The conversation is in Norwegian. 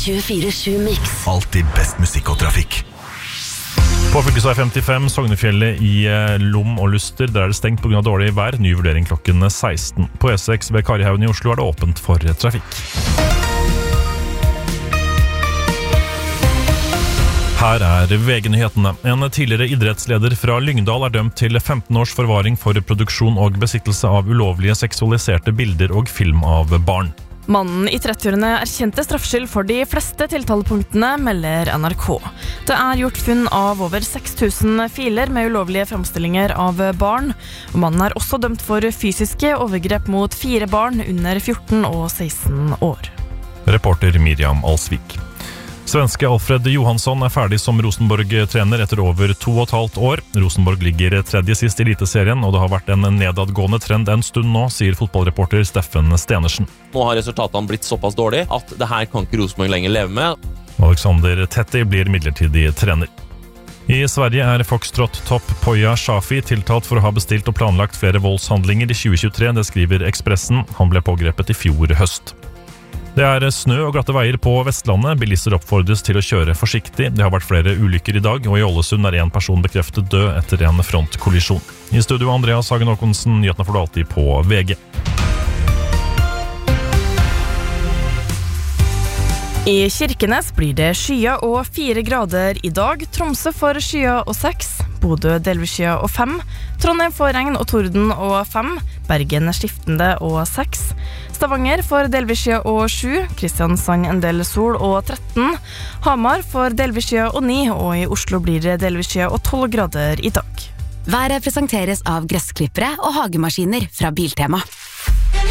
24/7 Mix. Alltid best musikk og trafikk. På fylkesvei 55, Sognefjellet i Lom og Luster, der er det stengt på grunn av dårlig vær. Ny vurdering klokken 16. På E6 ved Karihaugen i Oslo er det åpent for trafikk. Her er VG-nyhetene. En tidligere idrettsleder fra Lyngdal er dømt til 15 års forvaring for produksjon og besittelse av ulovlige seksualiserte bilder og film av barn. Mannen i 30-årene erkjente straffskyld for de fleste tiltalepunktene, melder NRK. Det er gjort funn av over 6000 filer med ulovlige fremstillinger av barn. Og mannen er også dømt for fysiske overgrep mot 4 barn under 14 og 16 år. Reporter Miriam Alsvik. Svenske Alfred Johansson er ferdig som Rosenborg-trener etter over 2,5 år. Rosenborg ligger tredje sist i eliteserien, og det har vært en nedadgående trend en stund nå, sier fotballreporter Steffen Stenersen. Nå har resultatene blitt såpass dårlig at det her kan ikke Rosenborg lenger leve med. Alexander Tetti blir midlertidig trener. I Sverige er Foxtrot-topp Poya Shafi tiltalt for å ha bestilt og planlagt flere voldshandlinger i 2023, det skriver Expressen. Han ble pågrepet i fjor høst. Det er snø og glatte veier på Vestlandet. Bilister oppfordres til å kjøre forsiktig. Det har vært flere ulykker i dag, og i Ålesund er en person bekreftet død etter en frontkollisjon. I studio Andreas Hagen Håkonsen, nyhetene får du alltid på VG. I Kirkenes blir det skya og 4 grader i dag. Tromsø får skya og 6. Bodø delvis skya og 5. Trondheim får regn og torden og 5. Bergen skiftende og 6. Stavanger får delvis skya og 7. Kristiansand en del sol og 13. Hamar får delvis skya og 9. Og i Oslo blir det delvis skya og 12 grader i dag. Været presenteres av gressklippere og hagemaskiner fra Biltema.